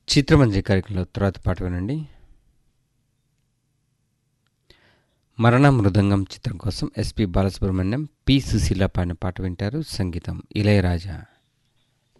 చిత్రమంజరి కార్యక్రమంలో తర్వాత పాట వినండి. మరణ మృదంగం చిత్రం కోసం ఎస్పి బాలసుబ్రహ్మణ్యం, పి సుశీల పాడిన పాట వింటారు. సంగీతం ఇళయరాజా.